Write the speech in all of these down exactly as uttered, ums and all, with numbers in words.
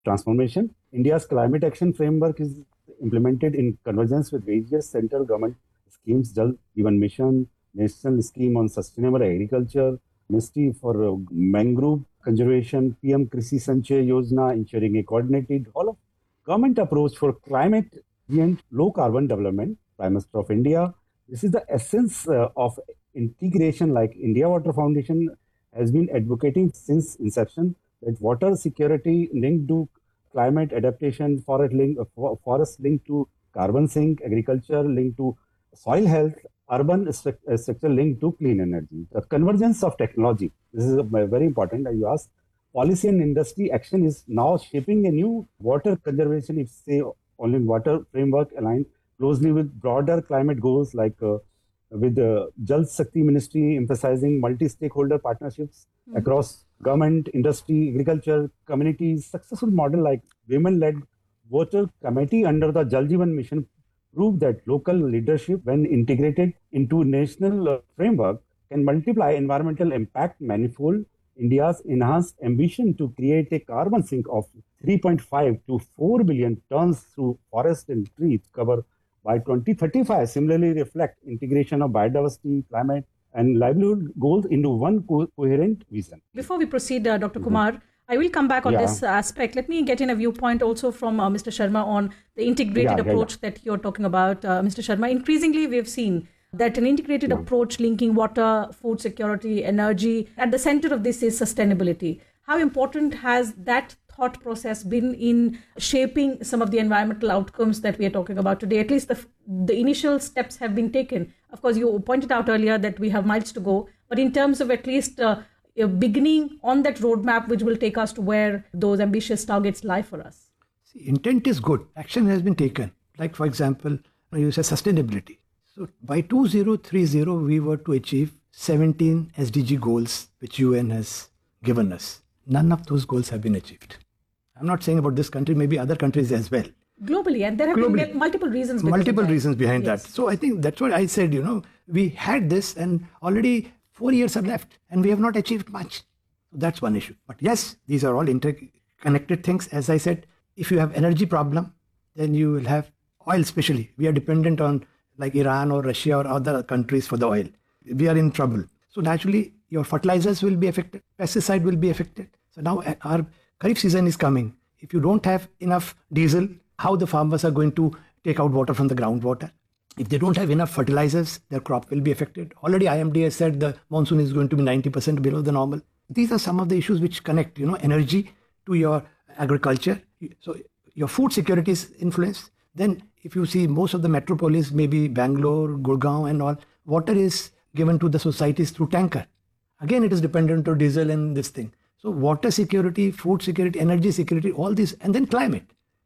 transformation. India's climate action framework is implemented in convergence with various central government schemes, Jal Jeevan Mission, National Scheme on Sustainable Agriculture, Ministry for uh, Mangrove Conservation, P M Krishi Sanchay Yojana, ensuring a coordinated all of government approach for climate and low carbon development. Prime Minister of India. This is the essence uh, of integration, like India Water Foundation has been advocating since inception, that water security linked to climate adaptation, forest link, uh, forest linked to carbon sink, agriculture linked to soil health, urban stru- uh, structure linked to clean energy. The convergence of technology, this is uh, very important. You asked, policy and industry action is now shaping a new water conservation, if say only water framework aligned closely with broader climate goals, like uh, with the Jal Shakti Ministry emphasizing multi-stakeholder partnerships mm-hmm. across government, industry, agriculture, communities. Successful model like women-led water committee under the Jal Jeevan Mission proved that local leadership, when integrated into national uh, framework, can multiply environmental impact manifold. India's enhanced ambition to create a carbon sink of three point five to four billion tons through forest and trees cover by twenty thirty-five similarly reflect integration of biodiversity, climate, and livelihood goals into one co- coherent vision. Before we proceed, uh, Doctor Kumar, mm-hmm. I will come back on yeah. this aspect. Let me get in a viewpoint also from uh, Mister Sharma on the integrated yeah, approach yeah, yeah. that you're talking about, uh, Mister Sharma. Increasingly, we've seen that an integrated yeah. approach linking water, food security, energy, at the center of this is sustainability. How important has that thought process been in shaping some of the environmental outcomes that we are talking about today? At least the, the initial steps have been taken. Of course, you pointed out earlier that we have miles to go, but in terms of at least uh, a beginning on that roadmap, which will take us to where those ambitious targets lie for us. See, intent is good. Action has been taken. Like, for example, you said sustainability. So by two thousand thirty, we were to achieve seventeen S D G goals, which U N has given us. None of those goals have been achieved. I'm not saying about this country, maybe other countries as well. Globally, and there have Globally. been multiple reasons behind Multiple that. reasons behind yes. that. So I think that's what I said, you know, we had this and already four years are left and we have not achieved much. So that's one issue. But yes, these are all interconnected things. As I said, if you have energy problem, then you will have oil especially. We are dependent on like Iran or Russia or other countries for the oil. We are in trouble. So naturally, your fertilizers will be affected. Pesticide will be affected. So now our Kharif season is coming. If you don't have enough diesel, how the farmers are going to take out water from the groundwater? If they don't have enough fertilizers, their crop will be affected. Already I M D has said the monsoon is going to be ninety percent below the normal. These are some of the issues which connect, you know, energy to your agriculture. So your food security is influenced. Then if you see most of the metropolis, maybe Bangalore, Gurgaon and all, water is given to the societies through tanker. Again, it is dependent on diesel and this thing. So water security, food security, energy security, all these, and then climate.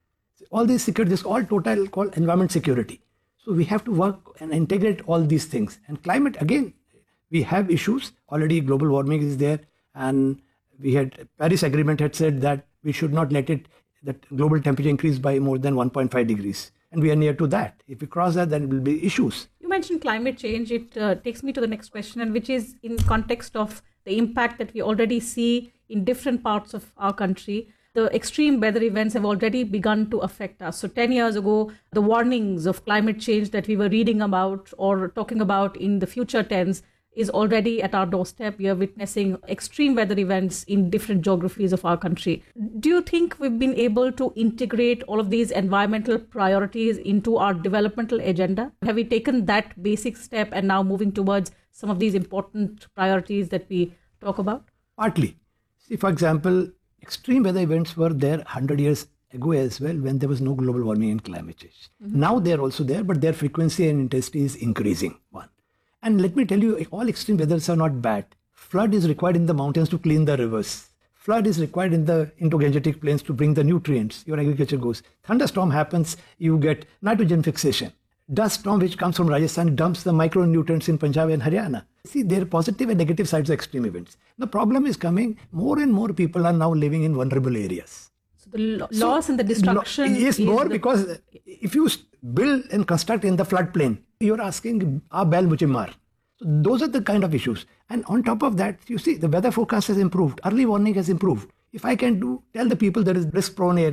All these security, this all total called environment security. So we have to work and integrate all these things. And climate, again, we have issues. Already global warming is there. And we had, Paris Agreement had said that we should not let it, that global temperature increase by more than one point five degrees. And we are near to that. If we cross that, then it will be issues. You mentioned climate change. It uh, takes me to the next question, and which is in context of the impact that we already see in different parts of our country. The extreme weather events have already begun to affect us. So ten years ago, the warnings of climate change that we were reading about or talking about in the future tense is already at our doorstep. We are witnessing extreme weather events in different geographies of our country. Do you think we've been able to integrate all of these environmental priorities into our developmental agenda? Have we taken that basic step and now moving towards some of these important priorities that we talk about? Partly. See, for example, extreme weather events were there one hundred years ago as well when there was no global warming and climate change. Mm-hmm. Now they're also there, but their frequency and intensity is increasing. One. And let me tell you, all extreme weathers are not bad. Flood is required in the mountains to clean the rivers. Flood is required in the Indo-Gangetic plains to bring the nutrients. Your agriculture goes. Thunderstorm happens, you get nitrogen fixation. Dust storm which comes from Rajasthan dumps the micronutrients in Punjab and Haryana. See, there are positive and negative sides of extreme events. The problem is coming, more and more people are now living in vulnerable areas. So the lo- so, loss and the destruction lo- Yes, is more the... because if you build and construct in the floodplain, you're asking, "Aap bail mujhe maar." So those are the kind of issues. And on top of that, you see, the weather forecast has improved. Early warning has improved. if I can do, tell the people there is risk prone area,